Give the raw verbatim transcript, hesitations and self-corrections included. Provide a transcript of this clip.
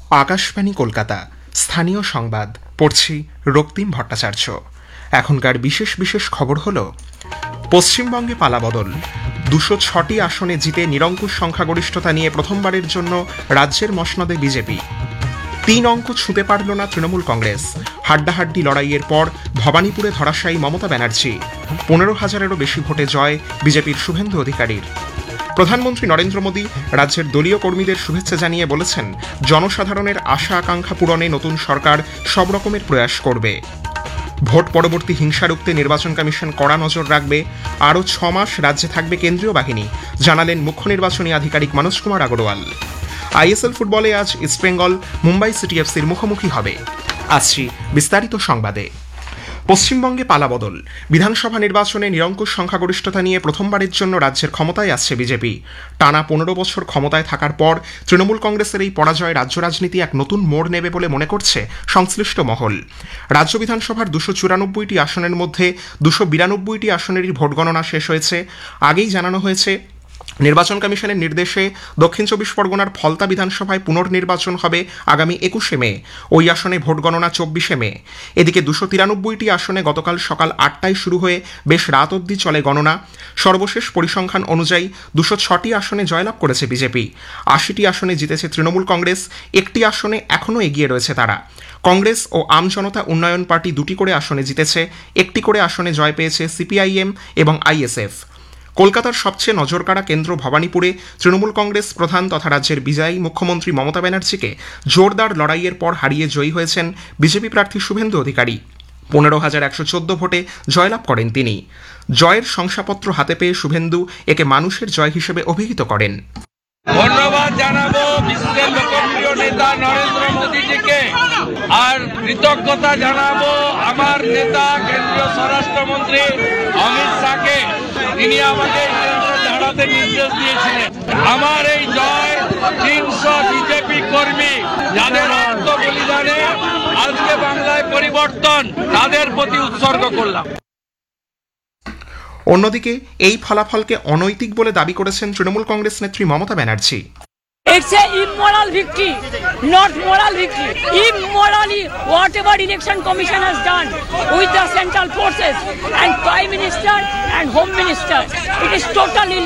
আকাশবাণী কলকাতা, স্থানীয় সংবাদ পড়ছি রক্তিম ভট্টাচার্য। এখনকার বিশেষ বিশেষ খবর হল, পশ্চিমবঙ্গে পালাবদল, দুশো ছটি আসনে জিতে নিরঙ্কুশ সংখ্যাগরিষ্ঠতা নিয়ে প্রথমবারের জন্য রাজ্যের মসনদে বিজেপি। তিন অঙ্ক ছুঁতে পারল না তৃণমূল কংগ্রেস, হাড্ডাহাড্ডি লড়াইয়ের পর ভবানীপুরে ধরাশায়ী মমতা ব্যানার্জি। পনেরো হাজারেরও বেশি ভোটে জয় বিজেপির শুভেন্দু অধিকারীর। প্রধানমন্ত্রী নরেন্দ্র মোদী রাজ্যের দলীয় কর্মীদের শুভেচ্ছা জানিয়ে বলেছেন, জনসাধারণের আশা আকাঙ্ক্ষা পূরণে নতুন সরকার সব রকমের প্রয়াস করবে। ভোট পরবর্তী হিংসা রুখতে নির্বাচন কমিশন কড়া নজর রাখবে। আরও ছ মাস রাজ্যে থাকবে কেন্দ্রীয় বাহিনী, জানালেন মুখ্য নির্বাচনী আধিকারিক মনোজ কুমার আগরওয়াল। আইএসএল ফুটবলে আজ ইস্টবেঙ্গল মুম্বাই সিটি এফসির মুখোমুখি হবে। আসছি বিস্তারিত সংবাদে। পশ্চিমবঙ্গে পালাবদল, বিধানসভা নির্বাচনে নিরঙ্কুশ সংখ্যাগরিষ্ঠতা নিয়ে প্রথমবারের জন্য রাজ্যের ক্ষমতায় আসছে বিজেপি। টানা পনেরো বছর ক্ষমতায় থাকার পর তৃণমূল কংগ্রেসের এই পরাজয় রাজ্য রাজনীতি এক নতুন মোড় নেবে বলে মনে করছে সংশ্লিষ্ট মহল। রাজ্য বিধানসভার দুশো চুরানব্বইটি আসনের মধ্যে দুশো বিরানব্বইটি আসনেরই ভোট গণনা শেষ হয়েছে। আগেই জানানো হয়েছে, নির্বাচন কমিশনের নির্দেশে দক্ষিণ চব্বিশ পরগনার ফলতা বিধানসভায় পুনর্নির্বাচন হবে আগামী একুশে মে। ওই আসনে ভোট গণনা চব্বিশে মে। এদিকে দুশো তিরানব্বইটি আসনে গতকাল সকাল আটটায় শুরু হয়ে বেশ রাত অবধি চলে গণনা। সর্বশেষ পরিসংখ্যান অনুযায়ী দুশো ছটি আসনে জয়লাভ করেছে বিজেপি। আশিটি আসনে জিতেছে তৃণমূল কংগ্রেস, একটি আসনে এখনও এগিয়ে রয়েছে তারা। কংগ্রেস ও আম জনতা উন্নয়ন পার্টি দুটি করে আসনে জিতেছে, একটি করে আসনে জয় পেয়েছে সিপিআইএম এবং আইএসএফ। কলকাতার সবচেয়ে নজরকাড়া কেন্দ্র ভবানীপুরে তৃণমূল কংগ্রেস প্রধান তথা রাজ্যের বিজয়ী মুখ্যমন্ত্রী মমতা ব্যানার্জিকে জোরদার লড়াইয়ের পর হারিয়ে জয়ী হয়েছেন বিজেপি প্রার্থী শুভেন্দু অধিকারী। পনেরো হাজার একশো চোদ্দ ভোটে জয়লাভ করেন তিনি। জয়ের শংসাপত্র হাতে পেয়ে শুভেন্দু একে মানুষের জয় হিসেবে অভিহিত করেন। ধন্যবাদ জানাবো বিশ্বের লোকপ্রিয় নেতা নরেন্দ্র মোদীজিকে, আর কৃতজ্ঞতা জানাবো আমার নেতা কেন্দ্রীয় স্বরাষ্ট্রমন্ত্রী অমিত শাহকে। তিনি আমাকে কেন্দ্র ঝাড়াতে নির্দেশ দিয়েছিলেন। আমার এই জয় তিনশো বিজেপি কর্মী যাদের আত্মবলিদানে আজকে বাংলায় পরিবর্তন, তাদের প্রতি উৎসর্গ করলাম। অন্যদিকে এই ফলাফলকে অনৈতিক বলে দাবি করেছেন তৃণমূল কংগ্রেস নেত্রী Mamata Banerjee. It's a immoral victory, not moral victory. Immorally, whatever election commission has done with the central forces and prime minister and home minister, it is totally